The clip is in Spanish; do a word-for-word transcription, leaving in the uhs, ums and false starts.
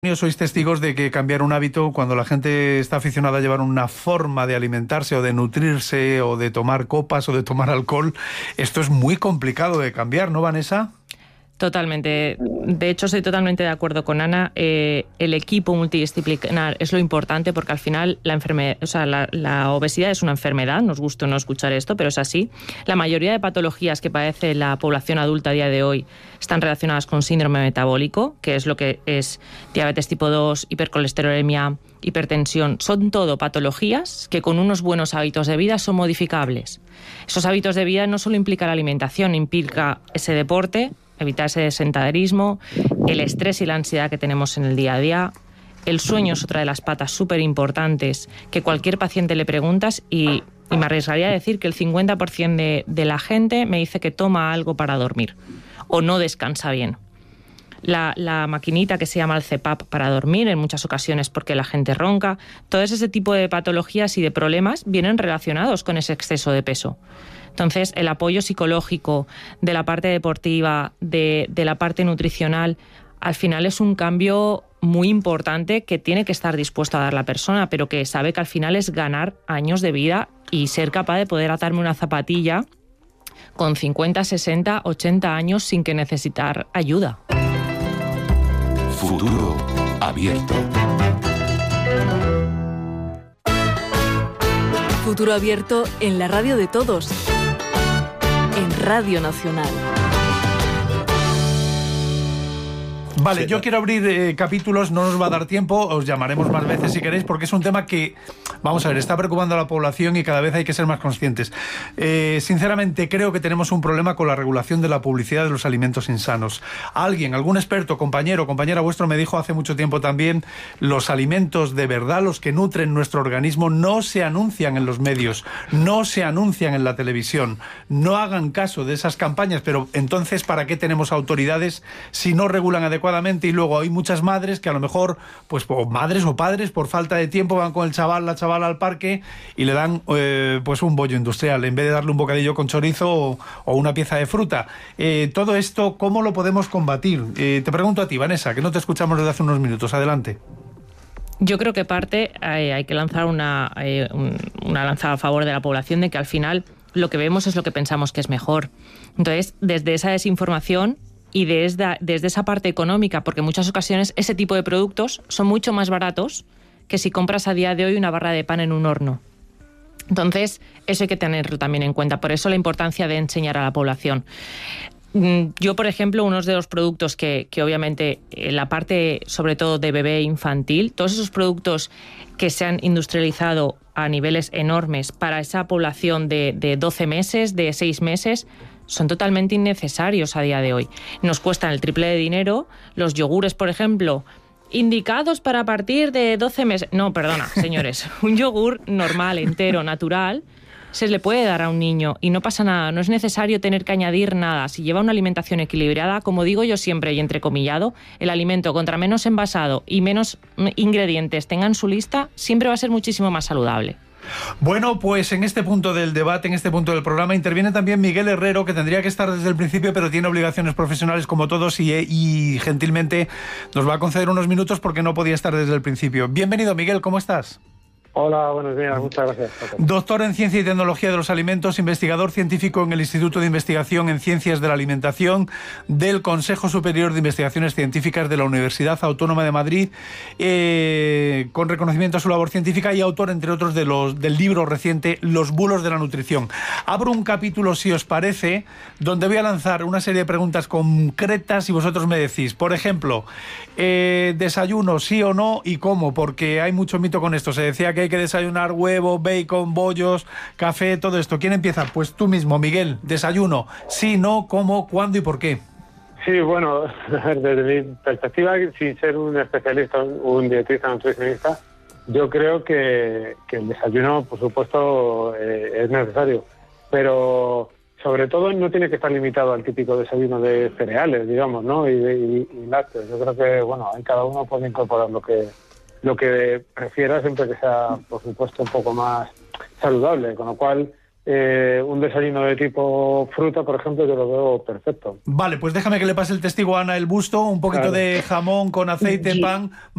Sois testigos de que cambiar un hábito, cuando la gente está aficionada a llevar una forma de alimentarse o de nutrirse o de tomar copas o de tomar alcohol, esto es muy complicado de cambiar, ¿no, Vanessa? Totalmente. De hecho, estoy totalmente de acuerdo con Ana. Eh, el equipo multidisciplinar es lo importante porque al final la enfermedad, o sea, la, la obesidad es una enfermedad, nos gusta no escuchar esto, pero es así. La mayoría de patologías que padece la población adulta a día de hoy están relacionadas con síndrome metabólico, que es lo que es diabetes tipo dos, hipercolesterolemia, hipertensión. Son todo patologías que con unos buenos hábitos de vida son modificables. Esos hábitos de vida no solo implican la alimentación, implica ese deporte, evitar ese sedentarismo, el estrés y la ansiedad que tenemos en el día a día. El sueño es otra de las patas súper importantes que cualquier paciente le preguntas y, y me arriesgaría a decir que el cincuenta por ciento de, de la gente me dice que toma algo para dormir o no descansa bien. La, la maquinita que se llama el C PAP para dormir, en muchas ocasiones porque la gente ronca, todo ese tipo de patologías y de problemas vienen relacionados con ese exceso de peso. Entonces, el apoyo psicológico de la parte deportiva, de, de la parte nutricional, al final es un cambio muy importante que tiene que estar dispuesto a dar la persona, pero que sabe que al final es ganar años de vida y ser capaz de poder atarme una zapatilla con cincuenta, sesenta, ochenta años sin que necesitar ayuda. Futuro Abierto. Futuro Abierto en la radio de todos. En Radio Nacional. Vale, yo quiero abrir eh, capítulos, no nos va a dar tiempo, os llamaremos más veces si queréis, porque es un tema que, vamos a ver, está preocupando a la población y cada vez hay que ser más conscientes. Eh, sinceramente, creo que tenemos un problema con la regulación de la publicidad de los alimentos insanos. Alguien, algún experto, compañero, compañera vuestro me dijo hace mucho tiempo también, los alimentos de verdad, los que nutren nuestro organismo, no se anuncian en los medios, no se anuncian en la televisión. No hagan caso de esas campañas, pero entonces, ¿para qué tenemos autoridades si no regulan adecuadamente? Y luego hay muchas madres que a lo mejor, pues o madres o padres, por falta de tiempo, van con el chaval, la chavala al parque y le dan eh, pues un bollo industrial, en vez de darle un bocadillo con chorizo o, o una pieza de fruta. Eh, todo esto, ¿cómo lo podemos combatir? Eh, te pregunto a ti, Vanessa, que no te escuchamos desde hace unos minutos. Adelante. Yo creo que parte eh, hay que lanzar una, eh, un, una lanzada a favor de la población de que al final lo que vemos es lo que pensamos que es mejor. Entonces, desde esa desinformación y desde, desde esa parte económica, porque en muchas ocasiones ese tipo de productos son mucho más baratos que si compras a día de hoy una barra de pan en un horno. Entonces, eso hay que tenerlo también en cuenta. Por eso la importancia de enseñar a la población. Yo, por ejemplo, uno de los productos que, que obviamente en la parte, sobre todo de bebé infantil, todos esos productos que se han industrializado a niveles enormes para esa población de, de doce meses, de seis meses, son totalmente innecesarios a día de hoy. Nos cuestan el triple de dinero. Los yogures, por ejemplo, indicados para partir de doce meses. No, perdona, señores. Un yogur normal, entero, natural, se le puede dar a un niño y no pasa nada. No es necesario tener que añadir nada. Si lleva una alimentación equilibrada, como digo yo siempre y entrecomillado, el alimento contra menos envasado y menos ingredientes tenga en su lista, siempre va a ser muchísimo más saludable. Bueno, pues en este punto del debate, en este punto del programa, interviene también Miguel Herrero, que tendría que estar desde el principio, pero tiene obligaciones profesionales como todos y, y gentilmente nos va a conceder unos minutos porque no podía estar desde el principio. Bienvenido, Miguel, ¿cómo estás? Hola, buenos días, muchas gracias. Doctor en Ciencia y Tecnología de los Alimentos, investigador científico en el Instituto de Investigación en Ciencias de la Alimentación del Consejo Superior de Investigaciones Científicas de la Universidad Autónoma de Madrid, eh, con reconocimiento a su labor científica y autor, entre otros, de los, del libro reciente Los bulos de la nutrición. Abro un capítulo, si os parece, donde voy a lanzar una serie de preguntas concretas y vosotros me decís, por ejemplo, eh, desayuno, sí o no y cómo, porque hay mucho mito con esto. Se decía que hay que desayunar huevo, bacon, bollos, café, todo esto. ¿Quién empieza? Pues tú mismo, Miguel. Desayuno. Sí, no, cómo, cuándo y por qué. Sí, bueno, desde mi perspectiva, sin ser un especialista, un dietista, nutricionista, yo creo que, que el desayuno, por supuesto, eh, es necesario. Pero, sobre todo, no tiene que estar limitado al típico desayuno de cereales, digamos, ¿no? Y, de, y, y lácteos. Yo creo que, bueno, ahí cada uno puede incorporar lo que... lo que prefiera, siempre que sea, por supuesto, un poco más saludable, con lo cual eh, un desayuno de tipo fruta, por ejemplo, yo lo veo perfecto. Vale, pues déjame que le pase el testigo a Ana el Busto, un poquito claro. de jamón con aceite, pan...